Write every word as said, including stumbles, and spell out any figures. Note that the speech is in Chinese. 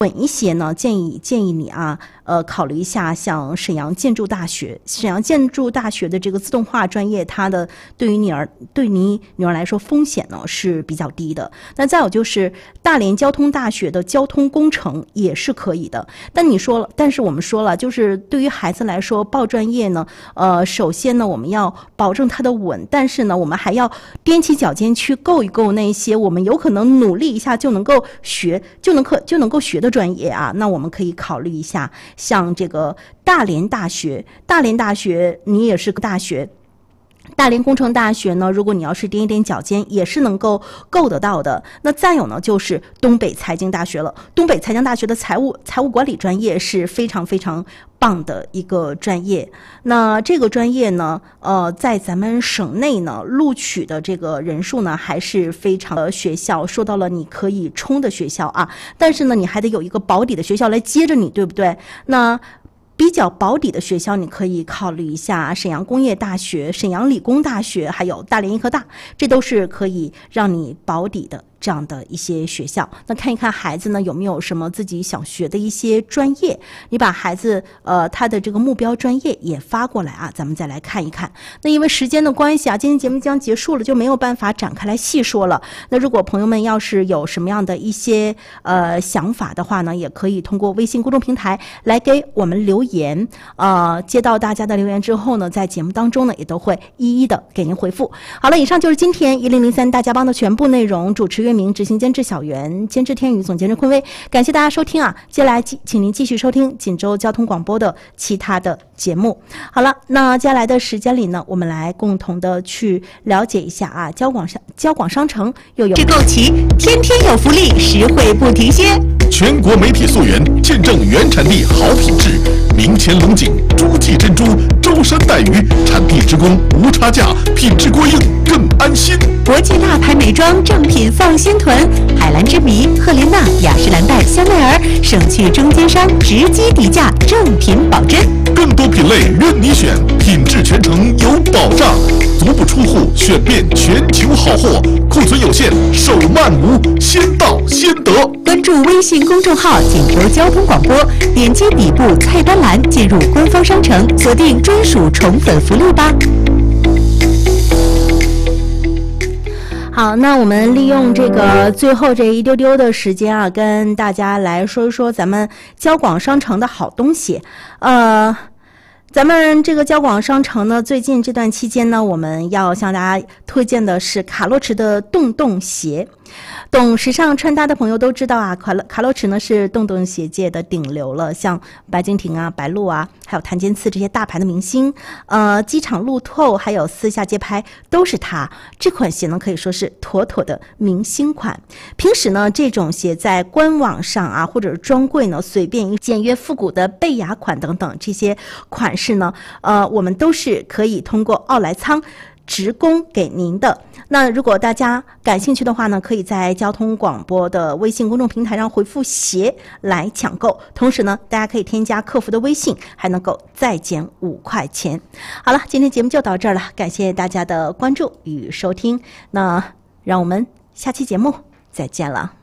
稳一些呢，建议建议你啊，呃，考虑一下像沈阳建筑大学，沈阳建筑大学的这个自动化专业，它的对于你儿对你女儿来说风险呢是比较低的。那再有就是大连交通大学的交通工程也是可以的。但你说了，但是我们说了，就是对于孩子来说报专业呢，呃，首先呢我们要保证它的稳，但是呢我们还要踮起脚尖去够一够那些我们有可能努力一下就能够学就能可就能够学的专业啊，那我们可以考虑一下，像这个大连大学，大连大学你也是个大学。大连工程大学呢，如果你要是踮一踮脚尖，也是能够够得到的。那再有呢，就是东北财经大学了。东北财经大学的财务财务管理专业是非常非常棒的一个专业。那这个专业呢，呃，在咱们省内呢，录取的这个人数呢，还是非常的学校说到了你可以冲的学校啊，但是呢，你还得有一个保底的学校来接着你，对不对？那比较保底的学校，你可以考虑一下沈阳工业大学、沈阳理工大学，还有大连医科大，这都是可以让你保底的这样的一些学校。那看一看孩子呢有没有什么自己想学的一些专业，你把孩子呃他的这个目标专业也发过来啊，咱们再来看一看。那因为时间的关系啊，今天节目将结束了，就没有办法展开来细说了。那如果朋友们要是有什么样的一些呃想法的话呢，也可以通过微信公众平台来给我们留言。呃，接到大家的留言之后呢，在节目当中呢也都会一一的给您回复。好了，以上就是今天一零零三大家帮的全部内容。主持月明，执行监制小袁，监制天宇，总监制坤威。感谢大家收听啊！接下来请您继续收听锦州交通广播的其他的节目。好了，那接下来的时间里呢，我们来共同的去了解一下啊，交广商交广商城又有这购齐，天天有福利，实惠不停歇。 全国媒体溯源，见证原产地好品质。明前龙井诸暨珍珠，舟山带鱼，产地直供，无差价，品质过硬更安心。 国际大牌美妆正品放心囤，海蓝之谜、赫莲娜、雅诗兰黛、香奈儿，省去中间商，直击底价，正品保真。 更多品类任你选，品质全程有保障，足不出户选遍全球好货，库存有限，手慢无，先到先得。 关注微信公众号锦州交通广播，点击底部菜单栏进入官方商城，锁定专属宠粉福利吧。 好，那我们利用这个最后这一丢丢的时间啊，跟大家来说一说咱们交广商城的好东西。呃咱们这个交广商城呢，最近这段期间呢，我们要向大家推荐的是卡洛驰的洞洞鞋。懂时尚穿搭的朋友都知道啊，卡洛卡洛驰呢是洞洞鞋界的顶流了，像白敬亭啊、白鹿啊，还有谭健次这些大牌的明星，呃，机场路透还有私下街拍都是他。这款鞋呢可以说是妥妥的明星款。平时呢，这种鞋在官网上啊，或者是专柜呢，随便一简约复古的贝雅款等等这些款式呢，呃，我们都是可以通过奥莱仓直供给您的。那如果大家感兴趣的话呢，可以在交通广播的微信公众平台上回复鞋来抢购，同时呢大家可以添加客服的微信，还能够再减五块钱。好了，今天节目就到这儿了，感谢大家的关注与收听，那让我们下期节目再见了。